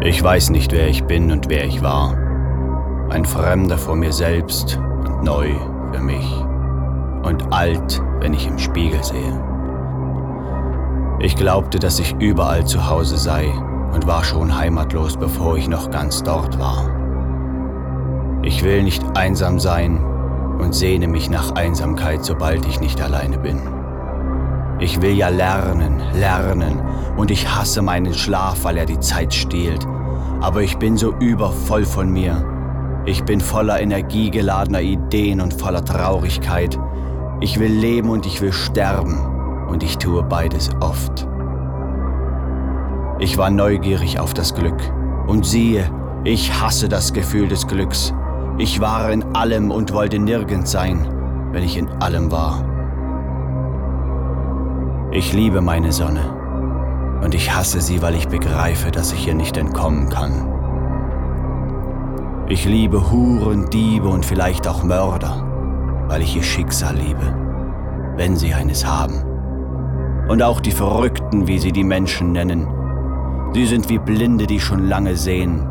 Ich weiß nicht, wer ich bin und wer ich war. Ein Fremder vor mir selbst und neu für mich. Und alt, wenn ich im Spiegel sehe. Ich glaubte, dass ich überall zu Hause sei und war schon heimatlos, bevor ich noch ganz dort war. Ich will nicht einsam sein und sehne mich nach Einsamkeit, sobald ich nicht alleine bin. Ich will ja lernen und ich hasse meinen Schlaf, weil er die Zeit stiehlt. Aber ich bin so übervoll von mir. Ich bin voller energiegeladener Ideen und voller Traurigkeit. Ich will leben und ich will sterben und ich tue beides oft. Ich war neugierig auf das Glück und siehe, ich hasse das Gefühl des Glücks. Ich war in allem und wollte nirgends sein, wenn ich in allem war. Ich liebe meine Sonne und ich hasse sie, weil ich begreife, dass ich ihr nicht entkommen kann. Ich liebe Huren, Diebe und vielleicht auch Mörder, weil ich ihr Schicksal liebe, wenn sie eines haben. Und auch die Verrückten, wie sie die Menschen nennen. Sie sind wie Blinde, die schon lange sehen,